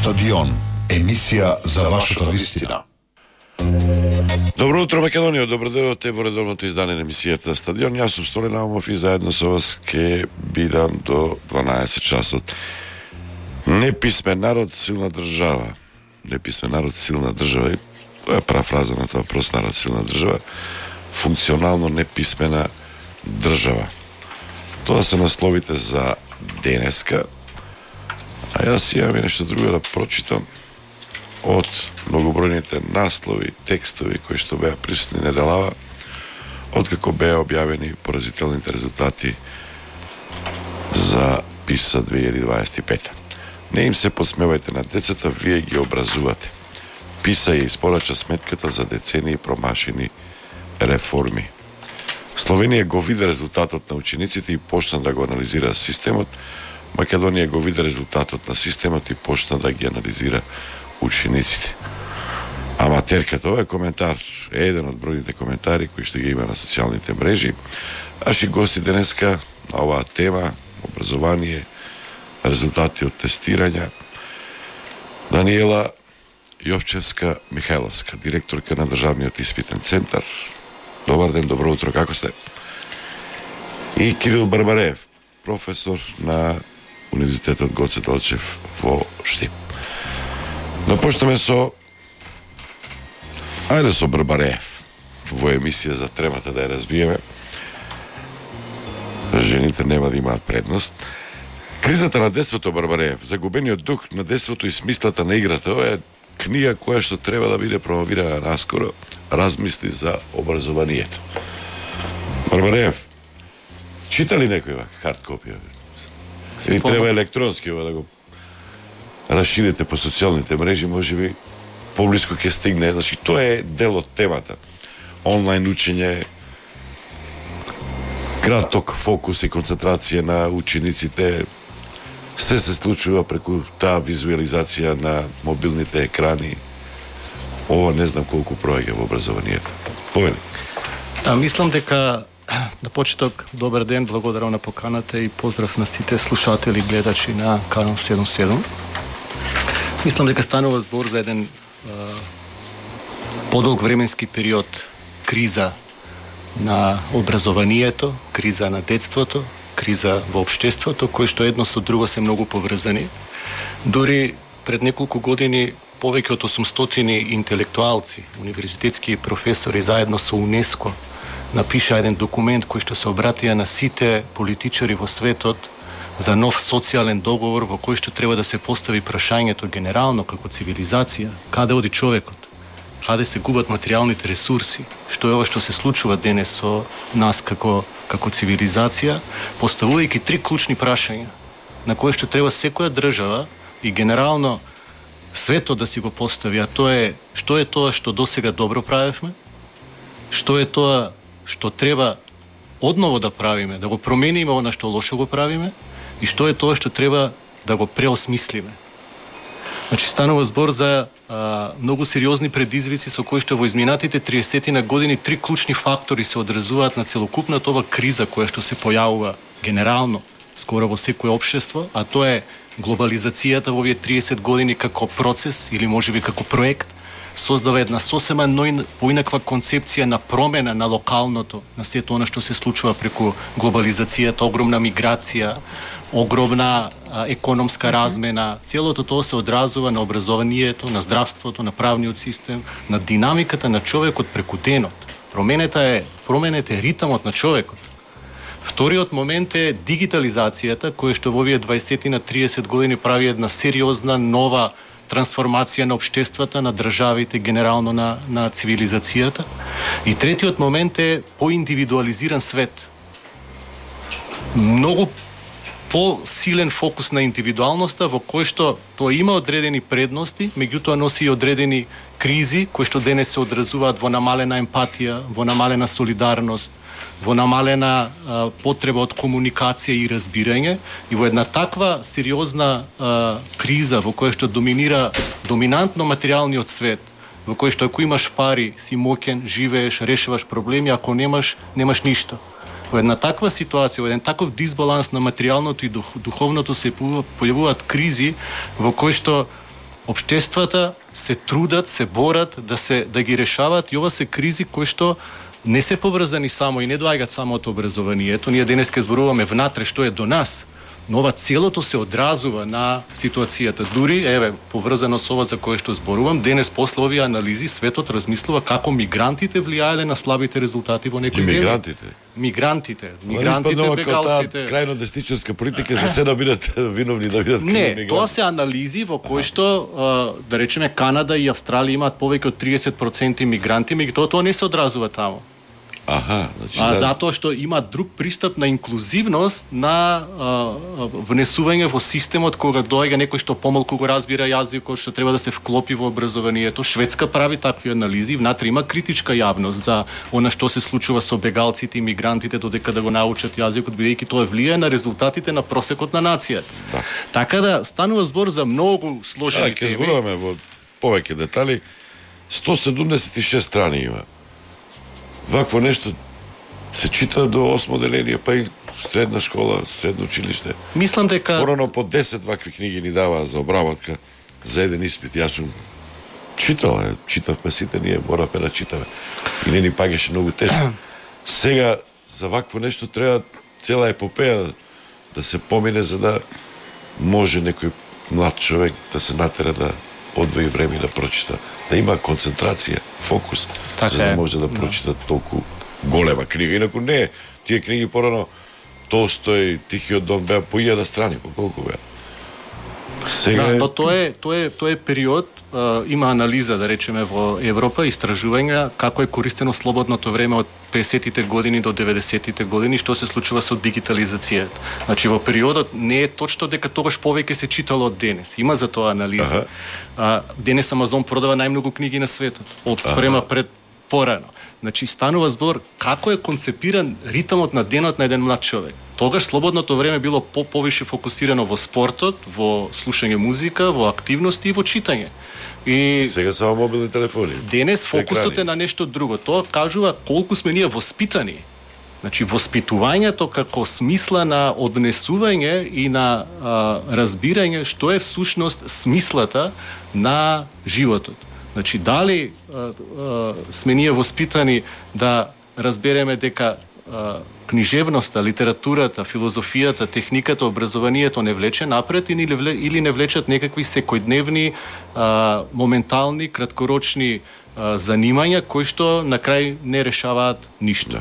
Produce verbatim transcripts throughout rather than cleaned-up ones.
Стадион, емисија за вашата вистина. Добро утро, Македонија, добро дојдовте во редовното издание на емисијата Стадион. Јас сум Столе Наумов и заедно со вас ке бидам до дванаесет часот. Неписмен народ, силна држава. Неписмен народ, силна држава. И тоа е парафраза на тоа, прост народ, силна држава. Функционално неписмена држава. Тоа се насловите за денеска. А јас имам и нешто друго да прочитам од многобројните наслови, текстови кои што беа присутни неделава, откако беа објавени поразителните резултати за ПИСА две илјади дваесет и пета. Не им се подсмевајте на децата, вие ги образувате. ПИСА ја испорача сметката за децении промашени реформи. Словенија го види резултатот на учениците и почна да го анализира системот. Македонија го види резултатот на системот и почна да ги анализира учениците. Аматерката, ова е коментар, е еден од бројните коментари кои што ги има на социјалните мрежи. Наши гости денеска на оваа тема, образование, резултати од тестирања, Даниела Јовчевска Михајловска, директорка на Државниот испитен центар. Добар ден, добро утро, како сте? И Кирил Барбареев, професор на Универзитетот Гоце Делчев во Штип. Да почнеме со Ајде со Барбареев во емисија за тремата да ја разбиеме. Жените нема да имаат предност. Кризата на детството, Барбареев, загубениот дух на детството и смислата на играта. Ова е книга која што треба да биде промовирана наскоро. Размисли за образованието. Барбареев, чита ли некој хард копија? Или треба електронски да го расширите по социјалните мрежи, може би поблиско ќе стигне. Значи, тоа е дел од темата. Онлайн учење, краток фокус и концентрација на учениците, се се случува преку таа визуализација на мобилните екрани. Ова не знам колку проаѓа во образованието. Повели. Да, мислам дека на почеток добар ден, благодарам на поканата и поздрав на сите слушатели и гледачи на Канал седум седум. Мислам дека станува збор за еден а, подолг временски период криза на образованието, криза на детството, криза во општеството, кои што едно со друго се многу поврзани. Дури пред неколку години повеќе од осумстотини интелектуалци, универзитетски професори заедно со УНЕСКО напиша еден документ кој што се обратија на сите политичари во светот за нов социјален договор во кој што треба да се постави прашањето генерално како цивилизација, каде оди човекот, каде се губат материјалните ресурси, што е ова што се случува денес со нас како како цивилизација, поставувајќи три клучни прашања на кои што треба секоја држава и генерално светот да си го постави, а тоа е што е тоа што досега добро правевме, што е тоа што треба одново да правиме, да го промениме она што лошо го правиме, и што е тоа што треба да го преосмислиме. Значи, станува збор за а, многу сериозни предизвици со кои што во изминатите триесет на години три клучни фактори се одразуваат на целокупната ова криза која што се појавува генерално скоро во секое општество, а тоа е глобализацијата во овие триесет години како процес или можеби како проект, создава една сосема поинаква концепција на промена на локалното, на сето она што се случува преку глобализацијата, огромна миграција, огромна а, економска размена. Целото тоа се одразува на образованието, на здравството, на правниот систем, на динамиката на човекот преку денот. Променета е, променете е ритмот на човекот. Вториот момент е дигитализацијата, која што во овие дваесет на триесет години прави една сериозна нова трансформација на општествата, на државите, генерално на, на цивилизацијата. И третиот момент е поиндивидуализиран свет. Многу по-силен фокус на индивидуалноста, во кој што тоа има одредени предности, меѓутоа носи и одредени кризи, кои што денес се одразуваат во намалена емпатија, во намалена солидарност, во намалена а, потреба од комуникација и разбирање, и во една таква сериозна а, криза во која што доминира доминантно материјалниот свет, во кој што ако имаш пари, си моќен, живееш, решаваш проблеми, ако немаш, немаш ништо. Во една таква ситуација, во еден таков дисбаланс на материјалното и дух, духовното се појавуваат кризи во кои што Обштествата се трудат, се борат да се да ги решават и ова се кризи кои што не се поврзани само и не доаѓаат само од образованието. Ние денес ке зборуваме внатре што е до нас, но ова целото се одразува на ситуацијата. Дури, еве, поврзано со ова за кое што зборувам, денес после овие анализи светот размислува како мигрантите влијаеле на слабите резултати во некои земји. Мигрантите. Мигрантите, мигрантите, бегалците. Крајно десничарска политика за се да бидат виновни, да бидат Не, тоа се анализи во кои што, да речеме, Канада и Австралија имаат повеќе од триесет проценти мигранти, меѓутоа тоа не се одразува таму. Аха, значи а, затоа што има друг пристап на инклузивност, на а, внесување во системот кога доаѓа некој што помалку го разбира јазикот, што треба да се вклопи во образованието. Шведска прави такви анализи, внатре има критичка јавност за она што се случува со бегалците и мигрантите додека да го научат јазикот, бидејќи тоа влијае на резултатите на просекот на нацијата. Да. Така да станува збор за многу сложени да, теми. Ќе зборуваме во повеќе детали. сто седумдесет и шест страни има. Вакво нешто се чита до осмо деление, па и средна школа, средно училиште. Мислам дека порано по десет вакви книги ни даваа за обработка за еден испит. Јас сум читал, читавме сите, ние моравме да читаме. И не ни пагаше многу тешко. Сега за вакво нешто треба цела епопеја да се помине за да може некој млад човек да се натера да одвои време да прочита, да има концентрација, фокус, така за да може да прочита толку голема книга. Инаку не, тие книги порано Толстој, Тихиот дом беа по илјада страни, по колку беа. Сега да, но тоа е тоа е тоа е период, а, има анализа, да речеме, во Европа, истражувања како е користено слободното време од песетите години до деветдесетите години, што се случува со дигитализацијата. Значи во периодот не е точно дека тогаш повеќе се читало од денес. Има за тоа анализа. А, денес Амазон продава најмногу книги на светот, од спрема пред порано. Значи станува збор како е концепиран ритмот на денот на еден млад човек. Тогаш слободното време било по повише фокусирано во спортот, во слушање музика, во активности и во читање. И сега само мобилни телефони. Денес фокусот екрани. Е на нешто друго. Тоа кажува колку сме ние воспитани. Значи воспитувањето како смисла на однесување и на а, разбирање што е всушност смислата на животот. Значи, дали а, а, сме ние воспитани да разбереме дека а, книжевноста, литературата, филозофијата, техниката, образованието не влече напред или, или не влечат некакви секојдневни, а, моментални, краткорочни а, занимања, кои што на крај не решаваат ништо.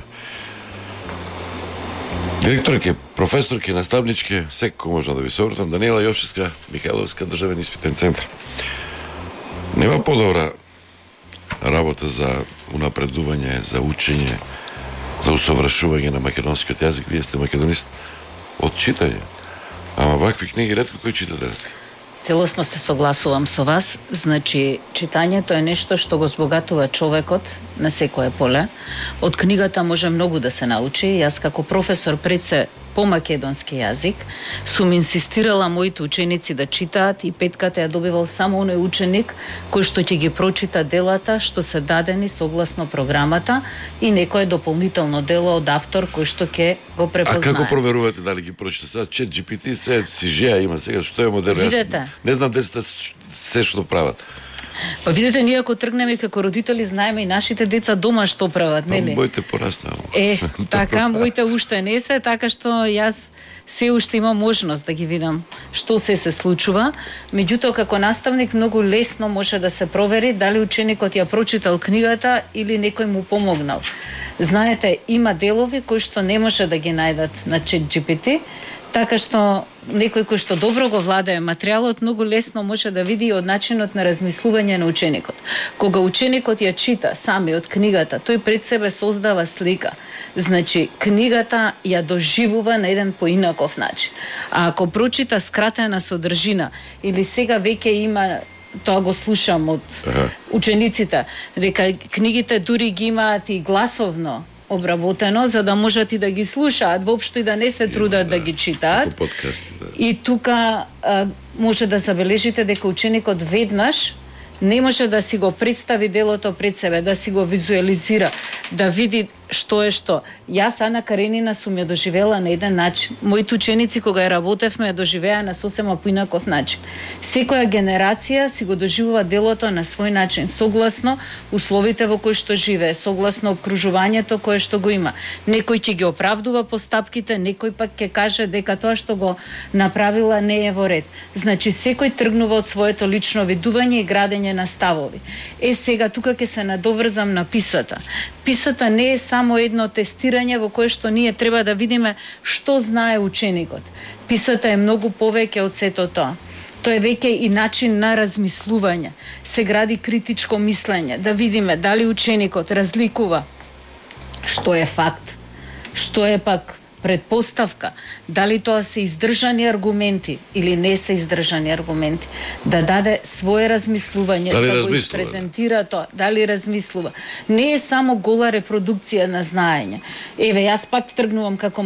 Директорке, професорке, наставничке, секој може да ви се обратам, Даниела Јовчевска, Михајловска, Државен испитен центар. Нема подобра работа за унапредување, за учење, за усовршување на македонскиот јазик. Вие сте македонист од читање. Ама вакви книги ретко кој чита денес. Целосно се согласувам со вас. Значи, читањето е нешто што го збогатува човекот на секое поле. Од книгата може многу да се научи. Јас како професор пред се по македонски јазик сум инсистирала моите ученици да читаат и петката ја добивал само оној ученик кој што ќе ги прочита делата што се дадени согласно програмата и некое дополнително дело од автор кој што ќе го препознае. А како проверувате дали ги прочита? Сега Чет Джи Пи Ти се си жеа има сега, што е модерно? Видете. Не знам децата се што прават. Па видите, ние ако тргнеме како родители знаеме и нашите деца дома што прават, нели? Моите пораснаа. Е, така, моите уште не се, така што јас се уште имам можност да ги видам што се се случува. Меѓутоа, како наставник многу лесно може да се провери дали ученикот ја прочитал книгата или некој му помогнал. Знаете, има делови кои што не може да ги најдат на Чет Джи Пи Ти, така што некој кој што добро го владее материјалот многу лесно може да види од начинот на размислување на ученикот. Кога ученикот ја чита сами од книгата, тој пред себе создава слика. Значи, книгата ја доживува на еден поинаков начин. А ако прочита скратена содржина или сега веќе има, тоа го слушам од ага. учениците, дека книгите дури ги имаат и гласовно обработено, за да можат и да ги слушаат, воопшто и да не се трудат да, да ги читаат. Подкасти, да. И тука а, може да забележите дека ученикот веднаш не може да си го представи делото пред себе, да си го визуализира, да види што е што. Јас Ана Каренина сум ја доживела на еден начин. Моите ученици кога ја работевме ја доживеа на сосема поинаков начин. Секоја генерација си го доживува делото на свој начин, согласно условите во кои што живее, согласно обкружувањето кое што го има. Некој ќе ги оправдува постапките, некој пак ќе каже дека тоа што го направила не е во ред. Значи секој тргнува од своето лично видување и градење на ставови. Е сега тука ќе се надоврзам на писата. Писата не е само едно тестирање во кое што ние треба да видиме што знае ученикот. Писата е многу повеќе од сето тоа. Тоа е веќе и начин на размислување. Се гради критичко мислење, да видиме дали ученикот разликува што е факт, што е пак предпоставка, дали тоа се издржани аргументи или не се издржани аргументи, да даде свое размислување, дали да го испрезентира тоа, дали размислува. Не е само гола репродукција на знаење. Еве, јас пак тргнувам како